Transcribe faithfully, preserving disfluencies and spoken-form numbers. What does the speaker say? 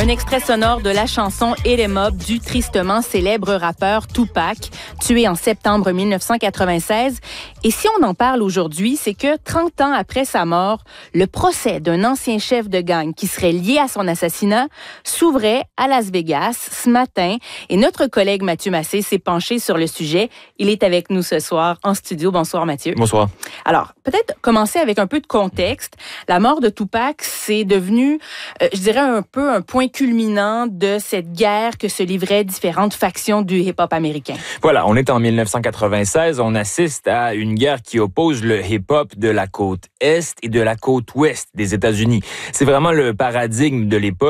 Un extrait sonore de la chanson Hit 'em Up du tristement célèbre rappeur Tupac, tué en septembre mille neuf cent quatre-vingt-seize. Et si on en parle aujourd'hui, c'est que trente ans après sa mort, le procès d'un ancien chef de gang qui serait lié à son assassinat s'ouvrait à Las Vegas ce matin. Et notre collègue Mathieu Massé s'est penché sur le sujet. Il est avec nous ce soir en studio. Bonsoir Mathieu. Bonsoir. Alors, peut-être commencer avec un peu de contexte. La mort de Tupac, c'est devenu, euh, je dirais, un peu un point culminant de cette guerre que se livraient différentes factions du hip-hop américain. Voilà, on est en mille neuf cent quatre-vingt-seize. On assiste à une guerre qui oppose le hip-hop de la côte Est et de la côte Ouest des États-Unis. C'est vraiment le paradigme de l'époque.